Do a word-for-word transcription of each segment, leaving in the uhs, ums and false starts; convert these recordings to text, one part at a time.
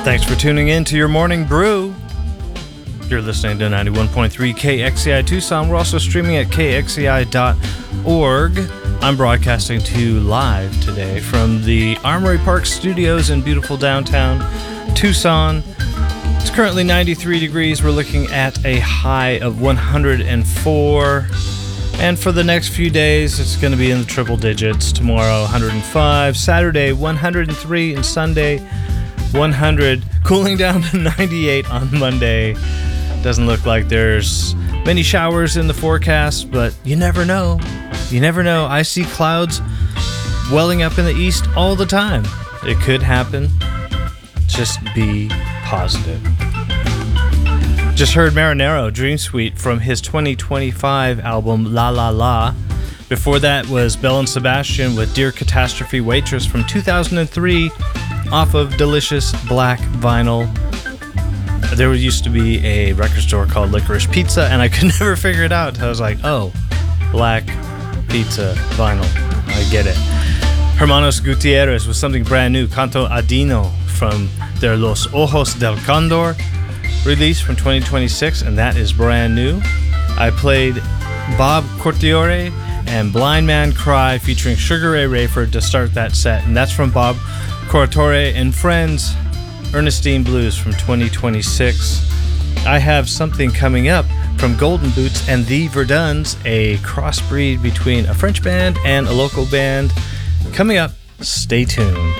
Thanks for tuning in to your morning brew. You're listening to ninety-one point three K X C I Tucson. We're also streaming at K X C I dot org. I'm broadcasting to you live today from the Armory Park Studios in beautiful downtown Tucson. It's currently ninety-three degrees. We're looking at a high of one hundred four. And for the next few days, it's going to be in the triple digits. Tomorrow, one hundred five. Saturday, one hundred three. And Sunday, one hundred. Cooling down to ninety-eight on Monday. Doesn't look like there's many showers in the forecast, but you never know. You never know. I see clouds welling up in the east all the time. It could happen. Just be positive. Just heard Marinero, Dream Suite, from his twenty twenty-five album La La La. Before that was Belle and Sebastian with Dear Catastrophe Waitress from two thousand three off of Delicious Black Vinyl. There used to be a record store called Licorice Pizza, and I could never figure it out. I was like, oh, Black Pizza Vinyl. I get it. Hermanos Gutierrez with something brand new, Canto Adino, from their Los Ojos del Condor release from twenty twenty-six, and that is brand new. I played Bob Cortiore and Blind Man Cry featuring Sugar Ray Rayford to start that set, and that's from Bob Cortiore and Friends, Ernestine Blues from twenty twenty-six. I have something coming up from Golden Boots and the Verduns, a crossbreed between a French band and a local band. Coming up, stay tuned.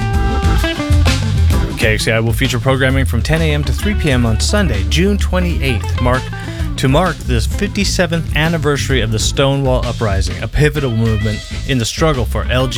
K X C I will feature programming from ten a.m. to three p.m. on Sunday, June twenty-eighth, mark, to mark the fifty-seventh anniversary of the Stonewall Uprising, a pivotal movement in the struggle for L G B T